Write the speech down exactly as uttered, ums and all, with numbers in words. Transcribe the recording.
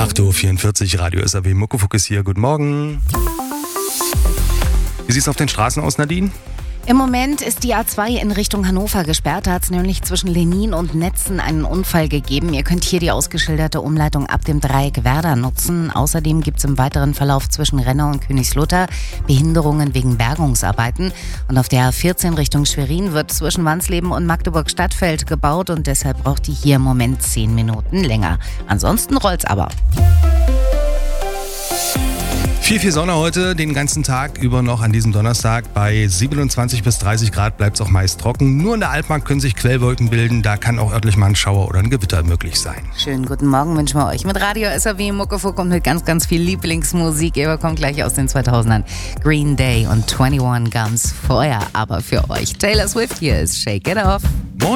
acht Uhr vierundvierzig, Radio S R W, Muckefuck ist hier. Guten Morgen. Wie sieht es auf den Straßen aus, Nadine? Im Moment ist die A zwei in Richtung Hannover gesperrt. Da hat es nämlich zwischen Lenin und Netzen einen Unfall gegeben. Ihr könnt hier die ausgeschilderte Umleitung ab dem Dreieck Werder nutzen. Außerdem gibt es im weiteren Verlauf zwischen Renner und Königslutter Behinderungen wegen Bergungsarbeiten. Und auf der A vierzehn Richtung Schwerin wird zwischen Wansleben und Magdeburg-Stadtfeld gebaut und deshalb braucht die hier im Moment zehn Minuten länger. Ansonsten rollt's aber. Viel, viel Sonne heute, den ganzen Tag über noch an diesem Donnerstag. Bei siebenundzwanzig bis dreißig Grad bleibt es auch meist trocken. Nur in der Altmark können sich Quellwolken bilden. Da kann auch örtlich mal ein Schauer oder ein Gewitter möglich sein. Schönen guten Morgen wünschen wir euch mit Radio S R W, Muckefuck und mit ganz, ganz viel Lieblingsmusik. Ihr bekommt gleich aus den zweitausendern Green Day und einundzwanzig Guns. Vorher aber für euch Taylor Swift, hier ist Shake It Off. Moin.